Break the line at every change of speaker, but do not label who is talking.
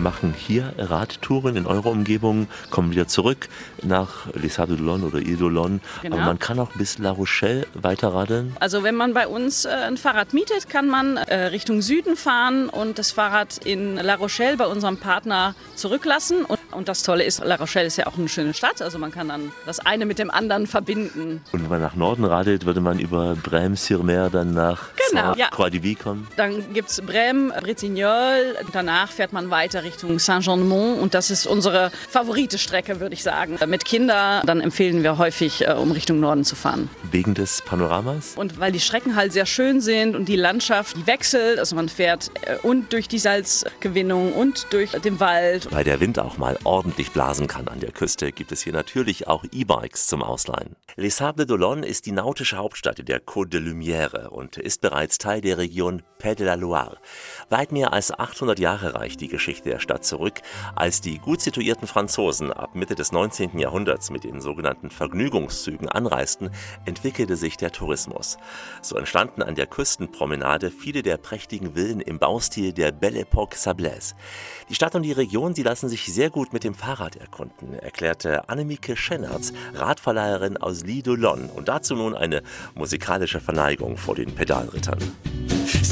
machen hier Radtouren in eurer Umgebung, kommen wieder zurück nach Les Sables-d'Olonne oder Île-d'Olonne.
Genau.
Aber man kann auch bis La Rochelle weiterradeln.
Also wenn man bei uns ein Fahrrad mietet, kann man Richtung Süden fahren und das Fahrrad in La Rochelle bei unserem Partner zurücklassen. Und das Tolle ist, La Rochelle ist ja auch eine schöne Stadt, also man kann dann das eine mit dem anderen verbinden.
Und wenn man nach Norden radelt, würde man über Brême-sur-Mer dann nach Croix-de-Vie kommen?
Dann gibt es Brême, Bretignolles, danach fährt man weiter Richtung Saint-Jean-de-Mont und das ist unsere favorite Strecke, würde ich sagen. Mit Kindern, dann empfehlen wir häufig, um Richtung Norden zu fahren.
Wegen des Panoramas?
Und weil die Strecken halt sehr schön sind und die Landschaft, die wechselt, also man fährt und durch die Salzgewinnung und durch den Wald.
Weil der Wind auch mal ordentlich blasen kann an der Küste, gibt es hier natürlich auch E-Bikes zum Ausleihen. Les Sables-d'Olonne ist die nautische Hauptstadt der Côte de Lumière und ist bereits Teil der Region Pays de la Loire. Weit mehr als 800 Jahre reicht die Geschichte der Stadt zurück, als die gut situierten Franzosen ab Mitte des 19. Jahrhunderts mit den sogenannten Vergnügungszügen anreisten, entwickelte sich der Tourismus. So entstanden an der Küstenpromenade viele der prächtigen Villen im Baustil der Belle Époque Sablaise. Die Stadt und die Region, sie lassen sich sehr gut mit dem Fahrrad erkunden, erklärte Annemieke Schennertz, Radverleiherin aus L'Île-d'Olonne. Und dazu nun eine musikalische Verneigung vor den Pedalrittern.